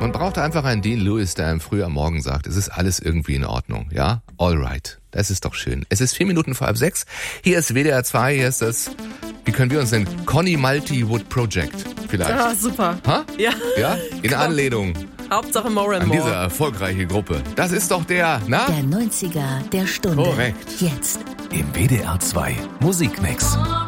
Man braucht einfach einen Dean Lewis, der einem früh am Morgen sagt, es ist alles irgendwie in Ordnung, ja? Alright. Das ist doch schön. Es ist 4 Minuten vor halb 6. Hier ist WDR 2, hier ist das, wie können wir uns nennen? Connie Multi-Wood Project vielleicht. Ja, super. Ha? Ja. Ja? In Anlehnung Hauptsache more and an more. diese erfolgreiche Gruppe. Das ist doch der, na? Der 90er der Stunde. Korrekt. Jetzt. Im WDR 2 Musikmix.